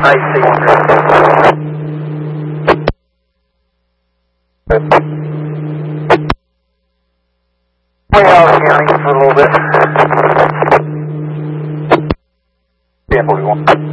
I see. Wayne County for a little bit. Yeah, 41.